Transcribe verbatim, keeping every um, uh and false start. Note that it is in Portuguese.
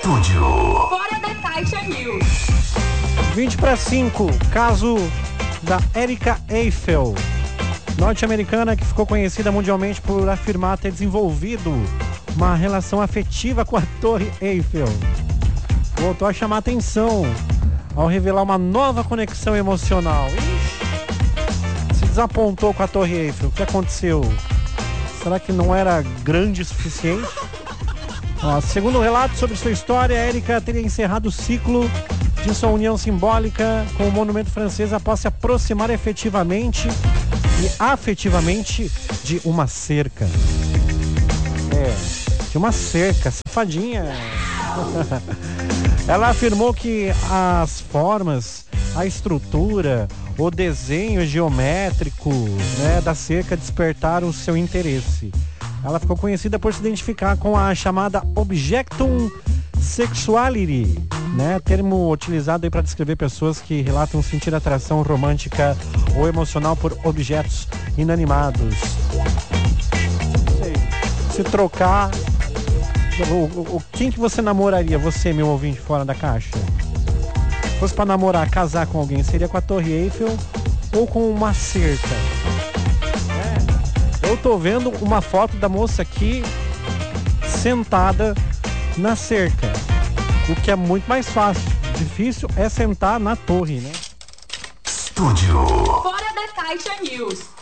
Estúdio. Fora da Caixa News. vinte para cinco, caso da Erika Eiffel, norte-americana que ficou conhecida mundialmente por afirmar ter desenvolvido uma relação afetiva com a Torre Eiffel. Voltou a chamar atenção ao revelar uma nova conexão emocional. Ixi, se desapontou com a Torre Eiffel. O que aconteceu? Será que não era grande o suficiente? Ó, segundo o relato sobre sua história, a Erika teria encerrado o ciclo de sua união simbólica com o monumento francês após se aproximar efetivamente e afetivamente de uma cerca. É, de uma cerca, safadinha. Ela afirmou que as formas, a estrutura, o desenho geométrico, né, da cerca despertaram o seu interesse. Ela ficou conhecida por se identificar com a chamada Objectum Sexuality, né, termo utilizado para descrever pessoas que relatam sentir atração romântica ou emocional por objetos inanimados. Sei, se trocar, o, o, quem que você namoraria, você, meu ouvinte fora da caixa? Se fosse para namorar, casar com alguém, seria com a Torre Eiffel ou com uma cerca? É, eu tô vendo uma foto da moça aqui sentada na cerca, o que é muito mais fácil. Difícil é sentar na torre, né? Estúdio. Fora da Caixa News.